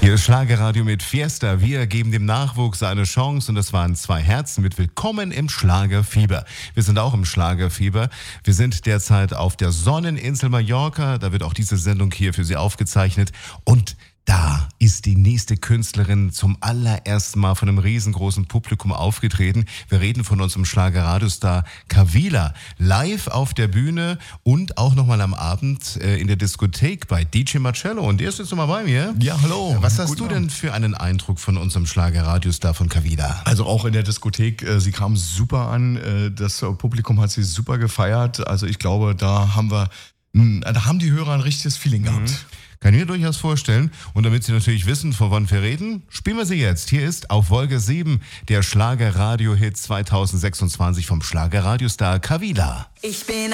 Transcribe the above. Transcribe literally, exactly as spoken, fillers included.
Hier ist Schlagerradio mit Fiesta. Wir geben dem Nachwuchs eine Chance und das waren zwei Herzen mit Willkommen im Schlagerfieber. Wir sind auch im Schlagerfieber. Wir sind derzeit auf der Sonneninsel Mallorca. Da wird auch diese Sendung hier für Sie aufgezeichnet. Und da ist die nächste Künstlerin zum allerersten Mal von einem riesengroßen Publikum aufgetreten. Wir reden von unserem Schlagerradiostar Kavila. Live auf der Bühne und auch nochmal am Abend äh, in der Diskothek bei D J Marcello. Und der ist jetzt nochmal bei mir. Ja, hallo. Was hast Guten du denn Abend. für einen Eindruck von unserem Schlagerradiostar von Kavila? Also auch in der Diskothek, äh, sie kam super an. Äh, das Publikum hat sie super gefeiert. Also ich glaube, da haben wir, mh, da haben die Hörer ein richtiges Feeling gehabt. Mhm. Kann ich mir durchaus vorstellen. Und damit Sie natürlich wissen, von wann wir reden, spielen wir sie jetzt. Hier ist auf Wolke sieben der Schlagerradio-Hit zwanzig sechsundzwanzig vom Schlagerradiostar Kavila. Ich bin